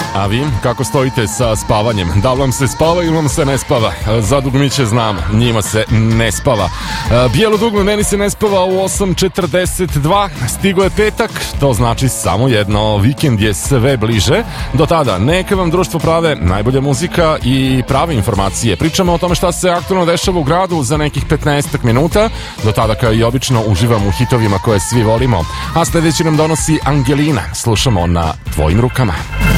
A vi, kako stojite sa spavanjem? Da li vam se spava ili vam se ne spava? Za dugmiće znam, njima se ne spava. Bijelo dugme, meni se ne spava u 8:42. Stigo je petak, to znači samo jedno, vikend je sve bliže. Do tada, neka vam društvo prave najbolja muzika i prave informacije. Pričamo o tome šta se aktualno dešava u gradu za nekih 15 minuta. Do tada, kao i obično, uživam u hitovima koje svi volimo. A sledeći nam donosi Angelina. Slušamo Na tvojim rukama.